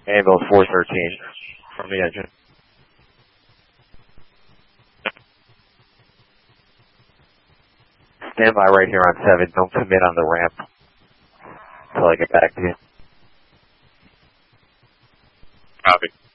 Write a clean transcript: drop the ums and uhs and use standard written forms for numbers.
Ambulance 413 from the engine. Stand by right here on 7. Don't commit on the ramp until I get back to you. Copy.